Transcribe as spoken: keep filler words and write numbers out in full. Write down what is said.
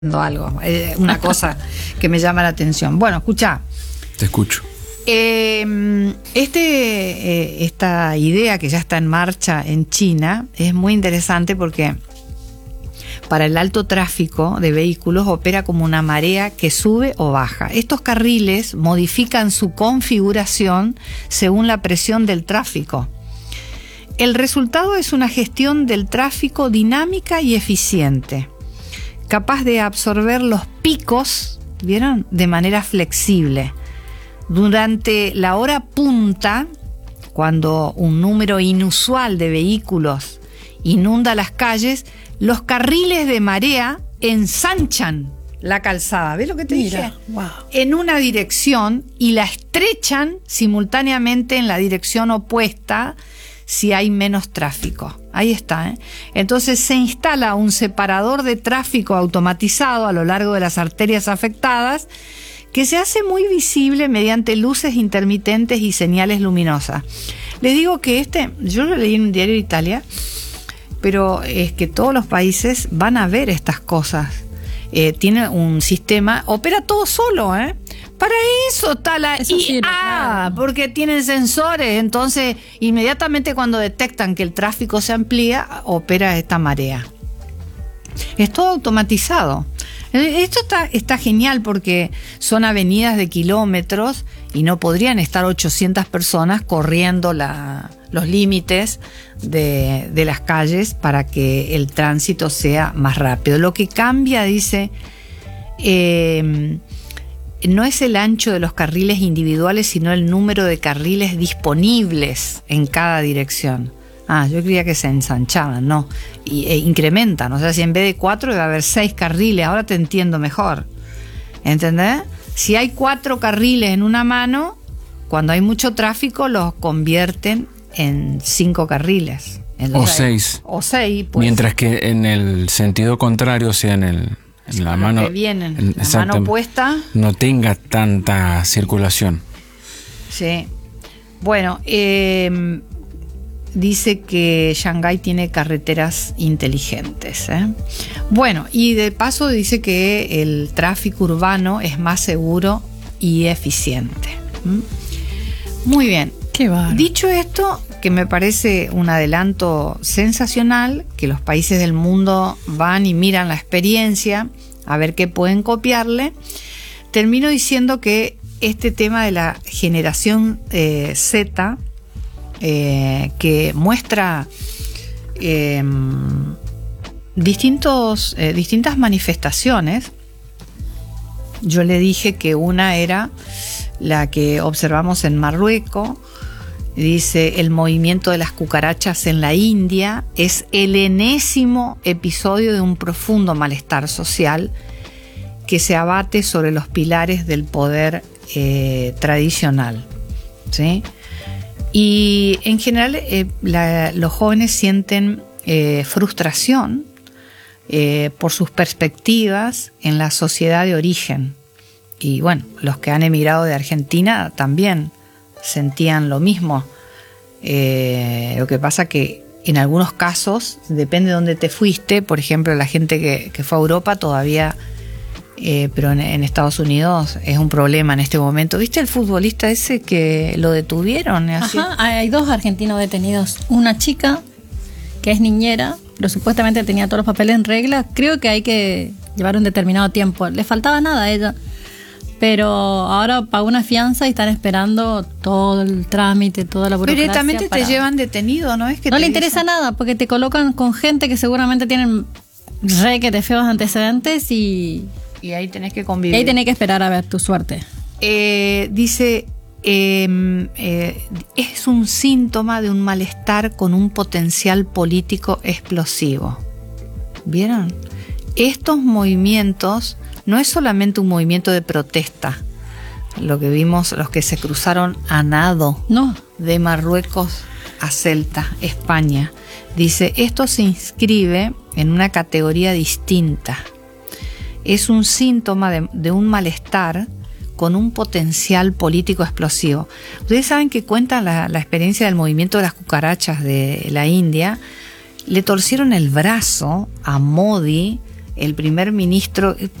algo, eh, una cosa que me llama la atención. Bueno, escucha. Te escucho. Eh, este, eh, esta idea que ya está en marcha en China es muy interesante porque para el alto tráfico de vehículos opera como una marea que sube o baja. Estos carriles modifican su configuración según la presión del tráfico. El resultado es una gestión del tráfico dinámica y eficiente, capaz de absorber los picos, ¿vieron?, de manera flexible. Durante la hora punta, cuando un número inusual de vehículos inunda las calles, los carriles de marea ensanchan la calzada. ¿Ves lo que te Mira, dije? wow. En una dirección y la estrechan simultáneamente en la dirección opuesta si hay menos tráfico. Ahí está, ¿eh? Entonces se instala un separador de tráfico automatizado a lo largo de las arterias afectadas que se hace muy visible mediante luces intermitentes y señales luminosas. Les digo que este, yo lo leí en un diario de Italia, pero es que todos los países van a ver estas cosas. Eh, tiene un sistema, opera todo solo, ¿eh? Para eso está la Eso I A, sirve, claro. porque tienen sensores, entonces inmediatamente cuando detectan que el tráfico se amplía, opera esta marea. Es todo automatizado. Esto está, está genial porque son avenidas de kilómetros y no podrían estar ochocientas personas corriendo la, los límites de, de las calles para que el tránsito sea más rápido. Lo que cambia, dice, eh, no es el ancho de los carriles individuales, sino el número de carriles disponibles en cada dirección. Ah, yo creía que se ensanchaban, no, y, e incrementan, o sea, si en vez de cuatro debe haber seis carriles, ahora te entiendo mejor, ¿entendés? Si hay cuatro carriles en una mano, cuando hay mucho tráfico los convierten en cinco carriles. Entonces, o seis. O seis, pues. Mientras que en el sentido contrario, o sea, en, el, en la mano... Que vienen, en, la mano opuesta. No tenga tanta circulación. Sí. Bueno, eh... dice que Shanghái tiene carreteras inteligentes, ¿eh? Bueno, y de paso dice que el tráfico urbano es más seguro y eficiente. ¿Mm? Muy bien. Qué bárbaro. Dicho esto, que me parece un adelanto sensacional, que los países del mundo van y miran la experiencia, a ver qué pueden copiarle, termino diciendo que este tema de la generación eh, Z, Eh, que muestra eh, distintos, eh, distintas manifestaciones. Yo le dije que una era la que observamos en Marruecos. Dice, el movimiento de las cucarachas en la India es el enésimo episodio de un profundo malestar social que se abate sobre los pilares del poder eh, tradicional, ¿sí? Y en general eh, la, los jóvenes sienten eh, frustración eh, por sus perspectivas en la sociedad de origen. Y bueno, los que han emigrado de Argentina también sentían lo mismo. Eh, lo que pasa que en algunos casos, depende de dónde te fuiste, por ejemplo, la gente que, que fue a Europa todavía... Eh, pero en, en Estados Unidos es un problema en este momento. ¿Viste el futbolista ese que lo detuvieron? Así. Ajá, hay dos argentinos detenidos. Una chica que es niñera, pero supuestamente tenía todos los papeles en regla. Creo que hay que llevar un determinado tiempo. Le faltaba nada a ella, pero ahora pagó una fianza y están esperando todo el trámite, toda la burocracia. Pero directamente para... te llevan detenido, ¿no? Es que no te le dicen... interesa nada, porque te colocan con gente que seguramente tienen re que te feos antecedentes y... Y ahí tenés que Y convivir. ahí tenés que esperar a ver tu suerte. Eh, dice, eh, eh, es un síntoma de un malestar con un potencial político explosivo. ¿Vieron? Estos movimientos no es solamente un movimiento de protesta. Lo que vimos, los que se cruzaron a nado No. de Marruecos a Ceuta, España. Dice, esto se inscribe en una categoría distinta. Es un síntoma de, de un malestar con un potencial político explosivo. Ustedes saben que cuentan la, la experiencia del movimiento de las cucarachas de la India. Le torcieron el brazo a Modi el primer ministro,